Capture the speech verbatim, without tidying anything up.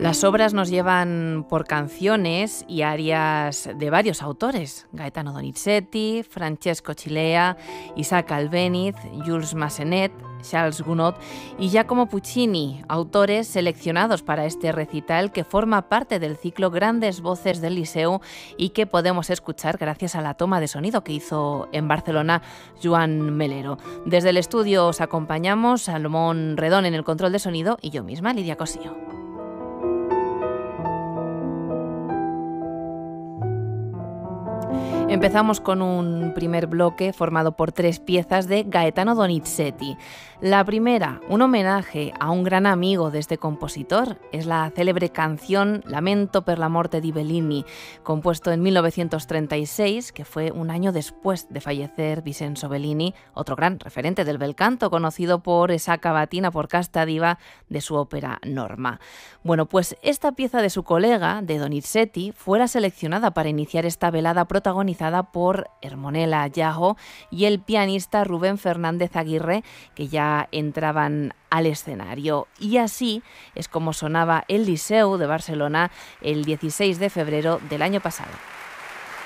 Las obras nos llevan por canciones y arias de varios autores: Gaetano Donizetti, Francesco Cilea, Isaac Albéniz, Jules Massenet, Charles Gounod y Giacomo Puccini, autores seleccionados para este recital que forma parte del ciclo Grandes Voces del Liceu y que podemos escuchar gracias a la toma de sonido que hizo en Barcelona Joan Melero. Desde el estudio os acompañamos Salomón Redón en el control de sonido y yo misma, Lidia Cosío. Empezamos con un primer bloque formado por tres piezas de Gaetano Donizetti. La primera, un homenaje a un gran amigo de este compositor, es la célebre canción Lamento per la morte di Bellini, compuesto en mil novecientos treinta y seis, que fue un año después de fallecer Vincenzo Bellini, otro gran referente del bel canto, conocido por esa cavatina por casta diva de su ópera Norma. Bueno, pues esta pieza de su colega, de Donizetti, fuera seleccionada para iniciar esta velada protagonizada por Hermonella Yajo y el pianista Rubén Fernández Aguirre, que ya entraban al escenario. Y así es como sonaba el Liceu de Barcelona el dieciséis de febrero del año pasado.